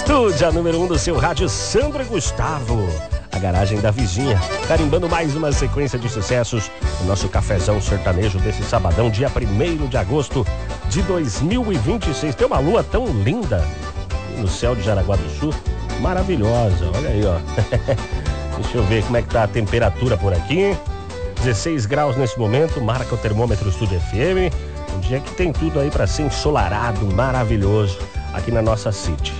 Estúdio, a número 1 do seu rádio, Sandro e Gustavo. A garagem da vizinha, carimbando mais uma sequência de sucessos. O nosso cafezão sertanejo desse sabadão, dia 1º de agosto de 2026. Tem uma lua tão linda no céu de Jaraguá do Sul, maravilhosa, olha aí, ó. Deixa eu ver como é que tá a temperatura por aqui. 16 graus nesse momento, marca o termômetro Estúdio FM. Um dia que tem tudo aí para ser ensolarado, maravilhoso, aqui na nossa City.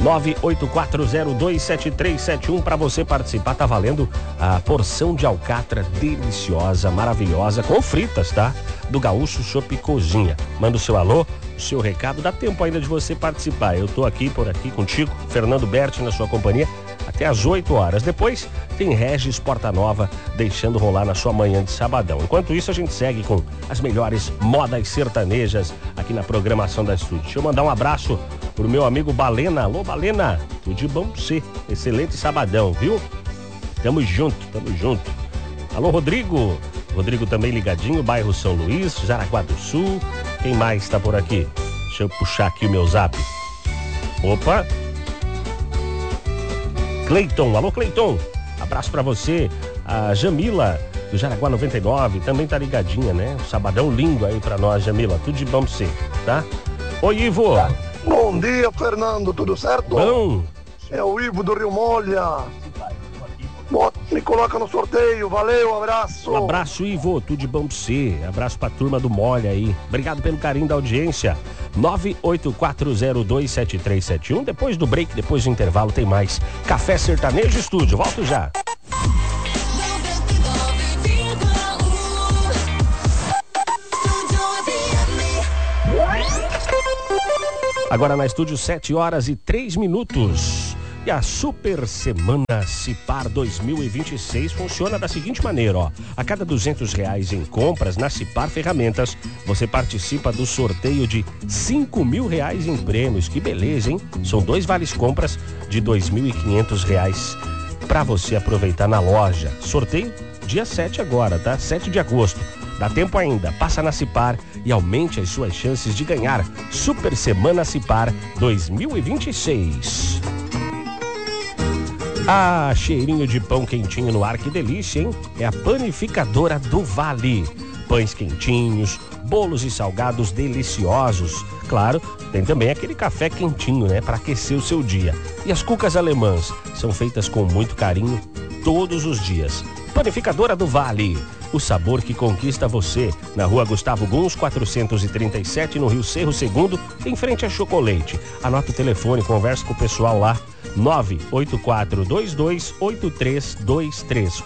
984027371 para você participar, tá valendo a porção de alcatra deliciosa, maravilhosa, com fritas, tá? Do Gaúcho Chopp Cozinha. Manda o seu alô, o seu recado, dá tempo ainda de você participar. Eu tô aqui por aqui contigo, Fernando Berti na sua companhia, até às 8 horas. Depois tem Regis Porta Nova deixando rolar na sua manhã de sabadão. Enquanto isso, a gente segue com as melhores modas sertanejas aqui na programação da Estúdio. Deixa eu mandar um abraço pro meu amigo Balena. Alô, Balena, tudo de bom pra você. Excelente sabadão, viu? Tamo junto, tamo junto. Alô, Rodrigo. Rodrigo também ligadinho, bairro São Luís, Jaraguá do Sul. Quem mais tá por aqui? Deixa eu puxar aqui o meu zap. Opa! Cleiton, alô Cleiton, abraço pra você. A Jamila do Jaraguá 99 também tá ligadinha, né? Sabadão lindo aí pra nós, Jamila, tudo de bom pra você, tá? Oi, Ivo. Bom dia, Fernando, tudo certo? Bom. É o Ivo do Rio Molha. Me coloca no sorteio, valeu, abraço. Um abraço, Ivo, tudo de bom pra você. Abraço pra turma do Molha aí. Obrigado pelo carinho da audiência. 984027371. Depois do break, depois do intervalo, tem mais Café Sertanejo Estúdio. Volto já. Agora na Estúdio, 7h03. E a Super Semana Cipar 2026 funciona da seguinte maneira, ó. A cada R$200 em compras na Cipar Ferramentas, você participa do sorteio de R$5.000 em prêmios. Que beleza, hein? São 2 vales compras de R$2.500 para você aproveitar na loja. Sorteio dia 7 agora, tá? 7 de agosto. Dá tempo ainda, passa na Cipar e aumente as suas chances de ganhar. Super Semana Cipar 2026. Ah, cheirinho de pão quentinho no ar, que delícia, hein? É a Panificadora do Vale. Pães quentinhos, bolos e salgados deliciosos. Claro, tem também aquele café quentinho, né? Para aquecer o seu dia. E as cucas alemãs são feitas com muito carinho todos os dias. Panificadora do Vale. O sabor que conquista você. Na Rua Gustavo Guns, 437, no Rio Cerro Segundo, em frente a Chocolate. Anota o telefone, conversa com o pessoal lá. 984228323.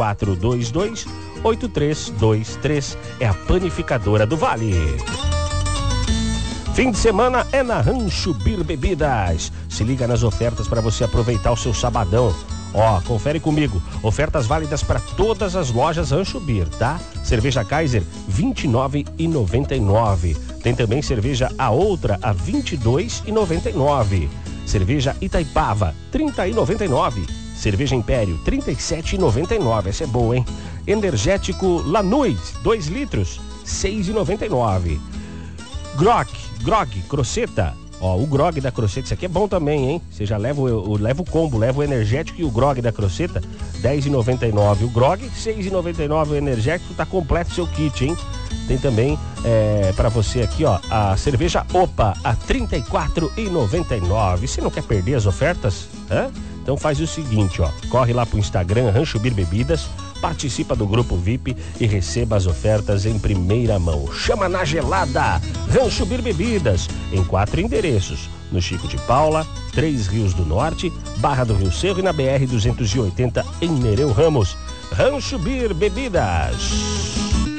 84228323. É a Panificadora do Vale. Fim de semana é na Rancho Bir Bebidas. Se liga nas ofertas para você aproveitar o seu sabadão. Ó, confere comigo. Ofertas válidas para todas as lojas Rancho Bir, tá? Cerveja Kaiser, R$29,99. Tem também cerveja A Outra a R$22,99. Cerveja Itaipava, R$30,99. Cerveja Império, R$37,99. Essa é boa, hein? Energético La Nuit, 2 litros, R$6,99. Grog, Crosseta. Ó, o grog da Crosseta, isso aqui é bom também, hein? Você já leva o combo, leva o energético e o grog da Crosseta, R$10,99 o grog, R$6,99 o energético, tá completo o seu kit, hein? Tem também pra você aqui, ó, a cerveja Opa, a R$34,99. Você não quer perder as ofertas? Então faz o seguinte, ó, corre lá pro Instagram, Rancho Bir Bebidas, participa do grupo VIP e receba as ofertas em primeira mão. Chama na gelada, Rancho Bir Bebidas, em 4 endereços, no Chico de Paula, 3 Rios do Norte, Barra do Rio Cerro e na BR-280 em Nereu Ramos. Rancho Bir Bebidas.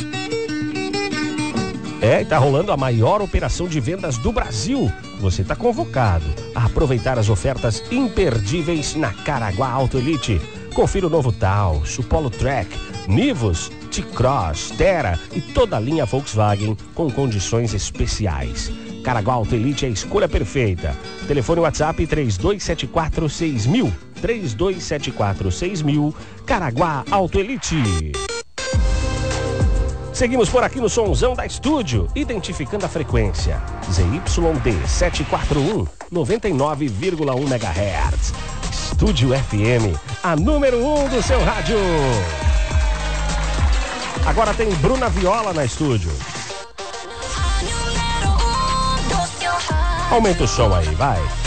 E tá rolando a maior operação de vendas do Brasil. Você tá convocado a aproveitar as ofertas imperdíveis na Caraguá Auto Elite. Confira o novo Taos, o Polo Track, Nivus, T-Cross, Terra e toda a linha Volkswagen com condições especiais. Caraguá Auto Elite é a escolha perfeita. Telefone WhatsApp 32746000. 32746000. Caraguá Auto Elite. Seguimos por aqui no Sonzão da Estúdio, identificando a frequência. ZYD 741, 99,1 MHz. Estúdio FM, a número 1 do seu rádio. Agora tem Bruna Viola na estúdio. Aumenta o som aí, vai.